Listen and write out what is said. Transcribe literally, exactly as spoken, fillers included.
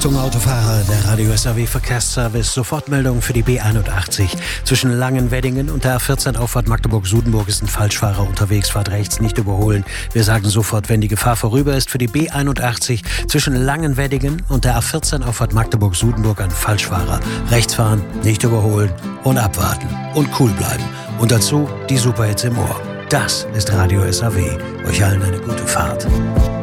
Achtung Autofahrer, der Radio S A W Verkehrsservice. Sofortmeldung für die B einundachtzig. Zwischen Langenweddingen und der A vierzehn Auffahrt Magdeburg-Sudenburg ist ein Falschfahrer unterwegs. Fahrt rechts, nicht überholen. Wir sagen sofort, wenn die Gefahr vorüber ist, für die B einundachtzig. Zwischen Langenweddingen und der A vierzehn Auffahrt Magdeburg-Sudenburg ein Falschfahrer. Rechts fahren, nicht überholen und abwarten. Und cool bleiben. Und dazu die Superhits im Ohr. Das ist Radio S A W. Euch allen eine gute Fahrt.